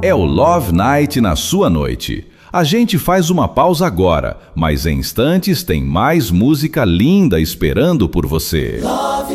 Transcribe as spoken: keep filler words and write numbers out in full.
É o Love Night na sua noite. A gente faz uma pausa agora, mas em instantes tem mais música linda esperando por você. Love